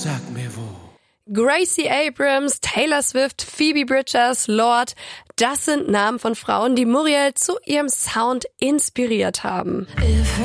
Sag mir wo. Gracie Abrams, Taylor Swift, Phoebe Bridgers, Lorde, das sind Namen von Frauen, die Muriel zu ihrem Sound inspiriert haben.